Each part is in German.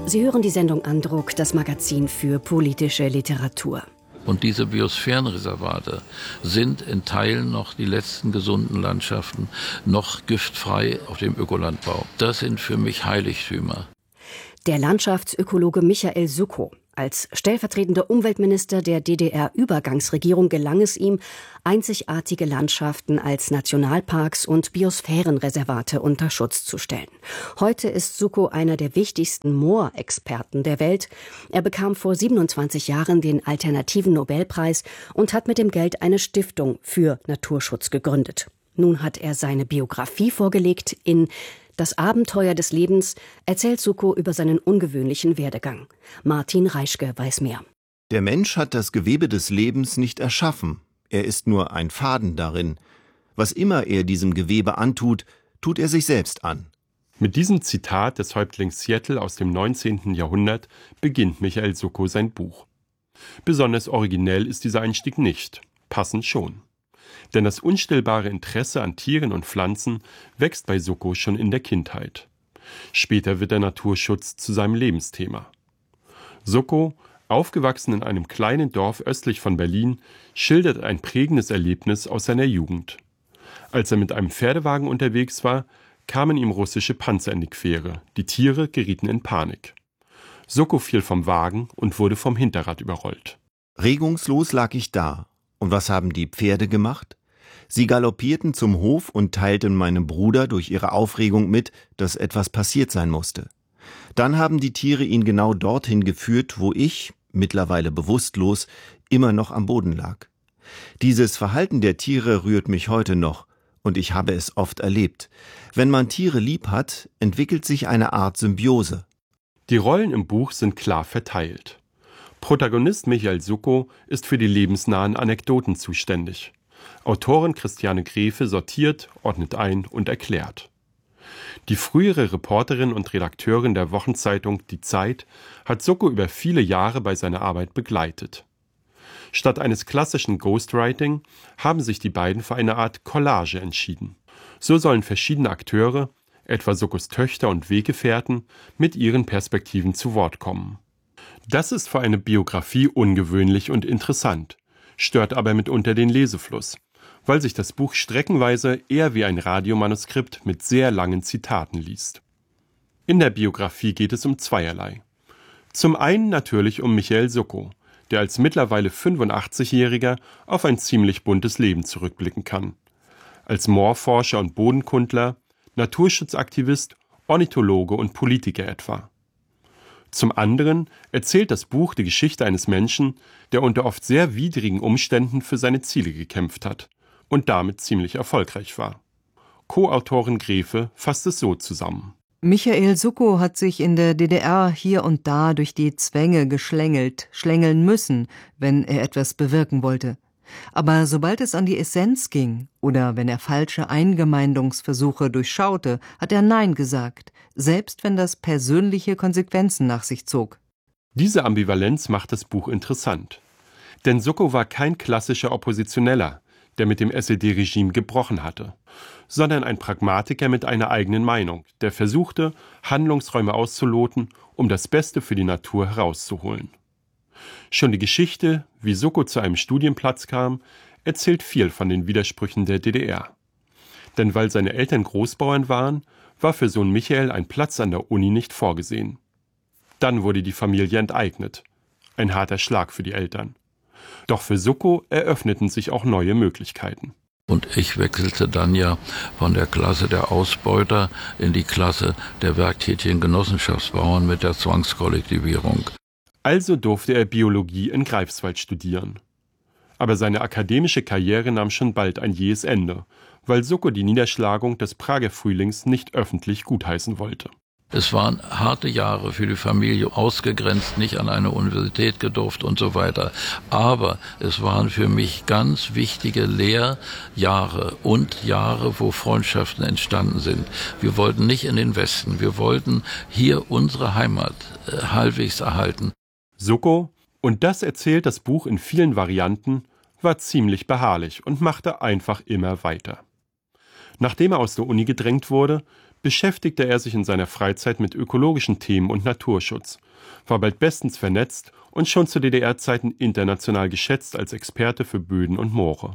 Sie hören die Sendung Andruck, das Magazin für politische Literatur. Und diese Biosphärenreservate sind in Teilen noch die letzten gesunden Landschaften, noch giftfrei auf dem Ökolandbau. Das sind für mich Heiligtümer. Der Landschaftsökologe Michael Sukko. Als stellvertretender Umweltminister der DDR-Übergangsregierung gelang es ihm, einzigartige Landschaften als Nationalparks und Biosphärenreservate unter Schutz zu stellen. Heute ist Sukko einer der wichtigsten Moorexperten der Welt. Er bekam vor 27 Jahren den Alternativen Nobelpreis und hat mit dem Geld eine Stiftung für Naturschutz gegründet. Nun hat er seine Biografie vorgelegt. In Das Abenteuer des Lebens erzählt Sukko über seinen ungewöhnlichen Werdegang. Martin Reischke weiß mehr. Der Mensch hat das Gewebe des Lebens nicht erschaffen. Er ist nur ein Faden darin. Was immer er diesem Gewebe antut, tut er sich selbst an. Mit diesem Zitat des Häuptlings Seattle aus dem 19. Jahrhundert beginnt Michael Sukko sein Buch. Besonders originell ist dieser Einstieg nicht, passend schon. Denn das unstillbare Interesse an Tieren und Pflanzen wächst bei Sukko schon in der Kindheit. Später wird der Naturschutz zu seinem Lebensthema. Sukko, aufgewachsen in einem kleinen Dorf östlich von Berlin, schildert ein prägendes Erlebnis aus seiner Jugend. Als er mit einem Pferdewagen unterwegs war, kamen ihm russische Panzer in die Quere. Die Tiere gerieten in Panik. Sukko fiel vom Wagen und wurde vom Hinterrad überrollt. Regungslos lag ich da. Und was haben die Pferde gemacht? Sie galoppierten zum Hof und teilten meinem Bruder durch ihre Aufregung mit, dass etwas passiert sein musste. Dann haben die Tiere ihn genau dorthin geführt, wo ich, mittlerweile bewusstlos, immer noch am Boden lag. Dieses Verhalten der Tiere rührt mich heute noch, und ich habe es oft erlebt. Wenn man Tiere lieb hat, entwickelt sich eine Art Symbiose. Die Rollen im Buch sind klar verteilt. Protagonist Michael Sukko ist für die lebensnahen Anekdoten zuständig. Autorin Christiane Grefe sortiert, ordnet ein und erklärt. Die frühere Reporterin und Redakteurin der Wochenzeitung Die Zeit hat Sukko über viele Jahre bei seiner Arbeit begleitet. Statt eines klassischen Ghostwriting haben sich die beiden für eine Art Collage entschieden. So sollen verschiedene Akteure, etwa Sukkos Töchter und Weggefährten, mit ihren Perspektiven zu Wort kommen. Das ist für eine Biografie ungewöhnlich und interessant, stört aber mitunter den Lesefluss, weil sich das Buch streckenweise eher wie ein Radiomanuskript mit sehr langen Zitaten liest. In der Biografie geht es um zweierlei. Zum einen natürlich um Michael Sukko, der als mittlerweile 85-Jähriger auf ein ziemlich buntes Leben zurückblicken kann. Als Moorforscher und Bodenkundler, Naturschutzaktivist, Ornithologe und Politiker etwa. Zum anderen erzählt das Buch die Geschichte eines Menschen, der unter oft sehr widrigen Umständen für seine Ziele gekämpft hat und damit ziemlich erfolgreich war. Co-Autorin Grefe fasst es so zusammen. Michael Sukko hat sich in der DDR hier und da durch die Zwänge schlängeln müssen, wenn er etwas bewirken wollte. Aber sobald es an die Essenz ging oder wenn er falsche Eingemeindungsversuche durchschaute, hat er Nein gesagt, selbst wenn das persönliche Konsequenzen nach sich zog. Diese Ambivalenz macht das Buch interessant. Denn Sukko war kein klassischer Oppositioneller, der mit dem SED-Regime gebrochen hatte, sondern ein Pragmatiker mit einer eigenen Meinung, der versuchte, Handlungsräume auszuloten, um das Beste für die Natur herauszuholen. Schon die Geschichte, wie Sukko zu einem Studienplatz kam, erzählt viel von den Widersprüchen der DDR. Denn weil seine Eltern Großbauern waren, war für Sohn Michael ein Platz an der Uni nicht vorgesehen. Dann wurde die Familie enteignet. Ein harter Schlag für die Eltern. Doch für Sukko eröffneten sich auch neue Möglichkeiten. Und ich wechselte dann ja von der Klasse der Ausbeuter in die Klasse der werktätigen Genossenschaftsbauern mit der Zwangskollektivierung. Also durfte er Biologie in Greifswald studieren. Aber seine akademische Karriere nahm schon bald ein jähes Ende, weil Sukko die Niederschlagung des Prager Frühlings nicht öffentlich gutheißen wollte. Es waren harte Jahre für die Familie, ausgegrenzt, nicht an eine Universität gedurft und so weiter. Aber es waren für mich ganz wichtige Lehrjahre und Jahre, wo Freundschaften entstanden sind. Wir wollten nicht in den Westen, wir wollten hier unsere Heimat halbwegs erhalten. Sukko, und das erzählt das Buch in vielen Varianten, war ziemlich beharrlich und machte einfach immer weiter. Nachdem er aus der Uni gedrängt wurde, beschäftigte er sich in seiner Freizeit mit ökologischen Themen und Naturschutz, war bald bestens vernetzt und schon zu DDR-Zeiten international geschätzt als Experte für Böden und Moore.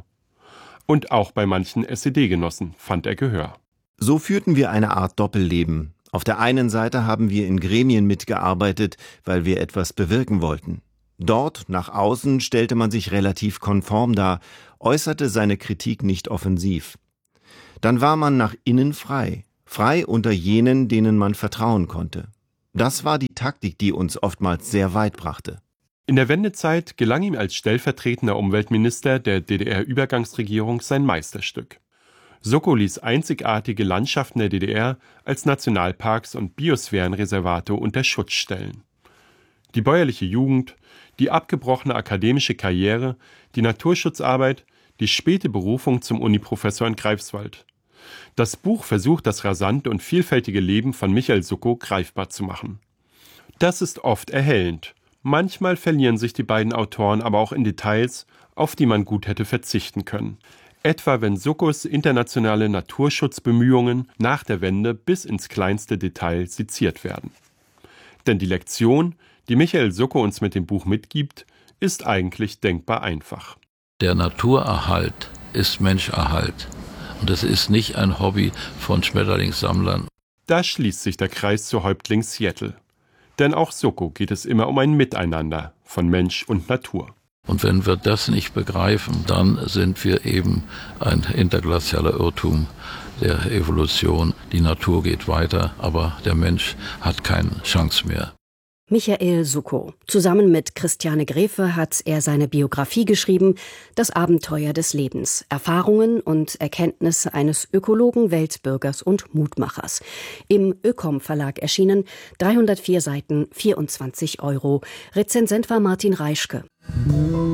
Und auch bei manchen SED-Genossen fand er Gehör. So führten wir eine Art Doppelleben. Auf der einen Seite haben wir in Gremien mitgearbeitet, weil wir etwas bewirken wollten. Dort, nach außen, stellte man sich relativ konform dar, äußerte seine Kritik nicht offensiv. Dann war man nach innen frei unter jenen, denen man vertrauen konnte. Das war die Taktik, die uns oftmals sehr weit brachte. In der Wendezeit gelang ihm als stellvertretender Umweltminister der DDR-Übergangsregierung sein Meisterstück. Soko ließ einzigartige Landschaften der DDR als Nationalparks und Biosphärenreservate unter Schutz stellen. Die bäuerliche Jugend, die abgebrochene akademische Karriere, die Naturschutzarbeit, die späte Berufung zum Uniprofessor in Greifswald. Das Buch versucht, das rasante und vielfältige Leben von Michael Soko greifbar zu machen. Das ist oft erhellend. Manchmal verlieren sich die beiden Autoren aber auch in Details, auf die man gut hätte verzichten können. Etwa wenn Sokos internationale Naturschutzbemühungen nach der Wende bis ins kleinste Detail seziert werden. Denn die Lektion, die Michael Soko uns mit dem Buch mitgibt, ist eigentlich denkbar einfach. Der Naturerhalt ist Menscherhalt. Und es ist nicht ein Hobby von Schmetterlingssammlern. Da schließt sich der Kreis zu Häuptling Seattle. Denn auch Soko geht es immer um ein Miteinander von Mensch und Natur. Und wenn wir das nicht begreifen, dann sind wir eben ein interglazialer Irrtum der Evolution. Die Natur geht weiter, aber der Mensch hat keine Chance mehr. Michael Soko. Zusammen mit Christiane Grefe hat er seine Biografie geschrieben, Das Abenteuer des Lebens. Erfahrungen und Erkenntnisse eines Ökologen, Weltbürgers und Mutmachers. Im Ökom Verlag erschienen, 304 Seiten, 24 €. Rezensent war Martin Reischke.